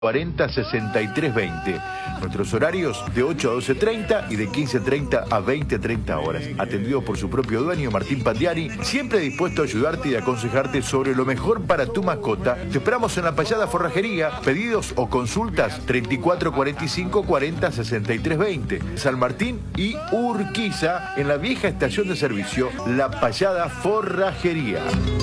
40 63 20. Nuestros horarios de 8 a 12:30 y de 15:30 a 20:30 horas. Atendido por su propio dueño, Martín Pandiani, siempre dispuesto a ayudarte y aconsejarte sobre lo mejor para tu mascota. Te esperamos en la Payada Forrajería. Pedidos o consultas 34 45 40 63 20. San Martín y Urquiza, en la vieja estación de servicio La Payada Forrajería.